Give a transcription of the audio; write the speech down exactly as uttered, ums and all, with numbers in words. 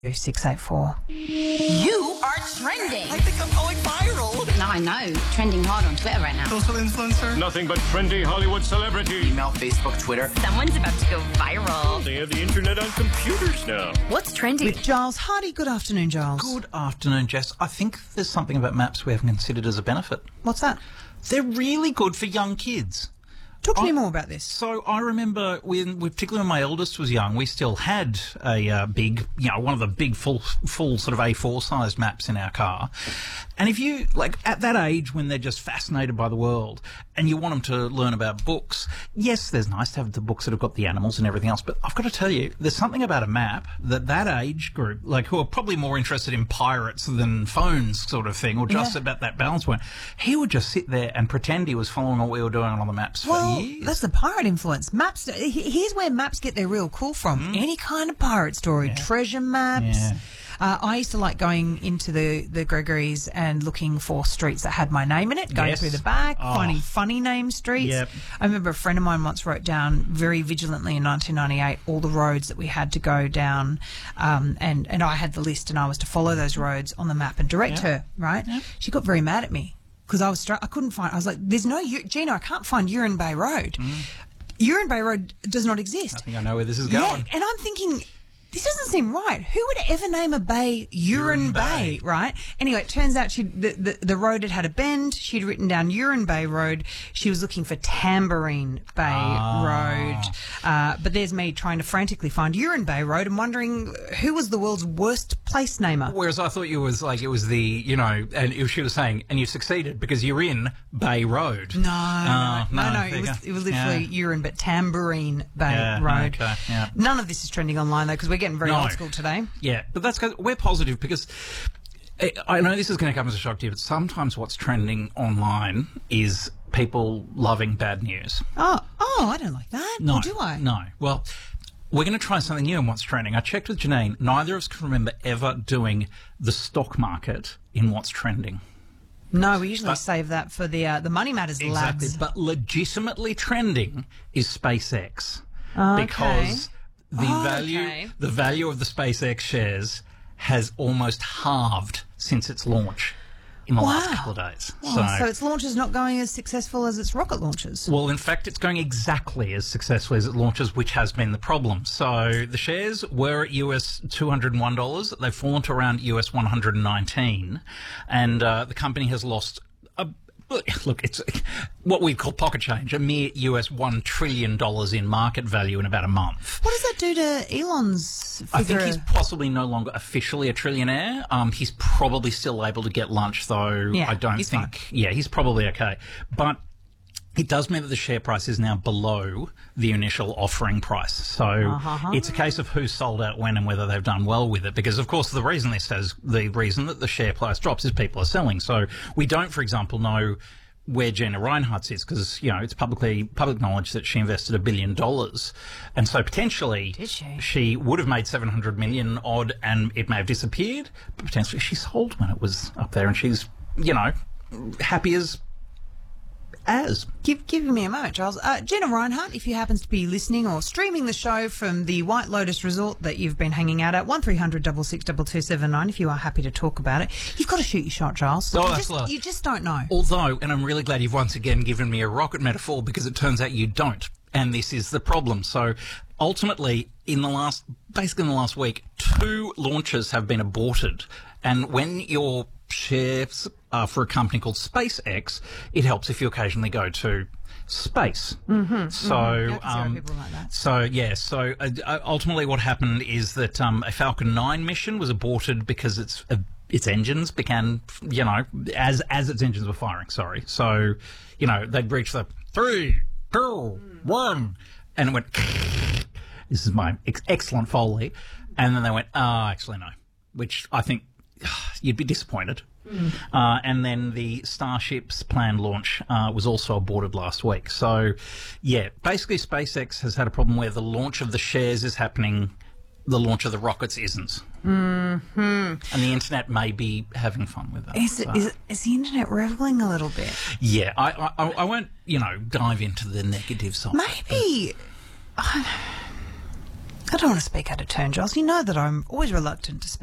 six eight four. You are trending. I think I'm going viral. No, I know. Trending hard on Twitter right now. Social influencer. Nothing but trendy Hollywood celebrity. Email, Facebook, Twitter. Someone's about to go viral. They have the internet on computers now. What's trending? With Giles Hardy. Good afternoon, Giles. Good afternoon, Jess. I think there's something about maps we haven't considered as a benefit. What's that? They're really good for young kids. Talk to I- me more about this. So I remember when, particularly when my eldest was young, we still had a uh, big, you know, one of the big full, full sort of A four sized maps in our car. And if you, like, at that age when they're just fascinated by the world and you want them to learn about books, yes, there's nice to have the books that have got the animals and everything else, but I've got to tell you, there's something about a map that that age group, like, who are probably more interested in pirates than phones sort of thing, or just Yeah. about that balance point, he would just sit there and pretend he was following what we were doing on the maps for Well, years. that's the pirate influence. Maps. he- Here's where maps get their real cool from. Any kind of pirate story, treasure maps. Yeah. Uh, I used to like going into the, the Gregory's and looking for streets that had my name in it, going Yes. through the back, Oh. finding funny name streets. Yep. I remember a friend of mine once wrote down very vigilantly in nineteen ninety-eight all the roads that we had to go down, um, and, and I had the list and I was to follow those roads on the map and direct Yep. her, right? Yep. She got very mad at me because I was str- I couldn't find, I was like, there's no, U- Gina, I can't find Urin Bay Road. Urin Bay Road does not exist. I think I know where this is Yeah, going. and I'm thinking, this doesn't seem right. Who would ever name a bay Urine, Urine Bay, Bay. right? Anyway, it turns out she the, the, the road had had a bend. She'd written down Urine Bay Road. She was looking for Tambourine Bay Ah. Road. Uh, but there's me trying to frantically find Urine Bay Road and wondering who was the world's worst place namer. Whereas I thought you was like, it was the, you know, and it- she was saying, and you succeeded because you're in Bay Road. No, Oh, no, no, no, no. there It you was, go. it was literally Yeah. urine, but Tambourine Bay Yeah, Road. okay, yeah. None of this is trending online though, because we're getting very No. old school today. Yeah, but that's good. We're positive because I- I know this is going to come as a shock to you, but sometimes what's trending online is people loving bad news. Oh, oh, I don't like that. No, Or do I? No. Well, we're going to try something new in what's trending. I checked with Janine. Neither of us can remember ever doing the stock market in what's trending. No, we usually But- save that for the uh, the Money Matters Exactly. labs. But legitimately trending is SpaceX. Okay. Because the Oh, value okay. the value of the SpaceX shares has almost halved since its launch in the last Wow. couple of days. Oh, so its launch is not going as successful as its rocket launches. well, in fact, it's going exactly as successfully as it launches, which has been the problem. So the shares were at U S two hundred one dollars. They've fallen to around U S one hundred nineteen. And uh, the company has lost a look, it's what we call pocket change, a mere U S one trillion dollars in market value in about a month. What does that do to Elon's figure? I think he's possibly no longer officially a trillionaire. Um, he's probably still able to get lunch, though. Yeah, I don't he's think. Yeah, he's probably okay. But it does mean that the share price is now below the initial offering price. So Uh-huh. it's a case of who sold out when and whether they've done well with it. Because, of course, the reason this says the reason that the share price drops is people are selling. So we don't, for example, know where Gina Reinhardt is because, you know, it's publicly public knowledge that she invested a billion dollars. And so potentially Did she? she would have made seven hundred million odd and it may have disappeared, but potentially she sold when it was up there and she's, you know, happy as as. Give, give me a moment, Charles. Uh, Jenna Reinhardt, if you happens to be listening or streaming the show from the White Lotus Resort that you've been hanging out at, one three hundred six six two two seven nine if you are happy to talk about it. You've got to shoot your shot, Charles. Oh, you, that's just, lovely. you just don't know. Although, and I'm really glad you've once again given me a rocket metaphor because it turns out you don't. And this is the problem. So ultimately, in the last, basically in the last week, two launches have been aborted. And when your shares are for a company called SpaceX, it helps if you occasionally go to space. Mm-hmm, so, mm-hmm. I can see why um, people like that. so yeah, so uh, ultimately what happened is that um, a Falcon nine mission was aborted because its uh, its engines began, you know, as as its engines were firing. Sorry, so you know they'd reached the three, two, one, and it went. This is my ex- excellent Foley, and then they went, ah, oh, actually no, which I think you'd be disappointed. Mm. Uh, and then the Starship's planned launch uh, was also aborted last week. So, yeah, basically SpaceX has had a problem where the launch of the shares is happening, the launch of the rockets isn't. Mm-hmm. And the internet may be having fun with that. Is, it, so. is, it, is the internet reveling a little bit? Yeah, I, I, I won't, you know, dive into the negative side. Maybe. I, I don't want to speak out of turn, Giles. You know that I'm always reluctant to speak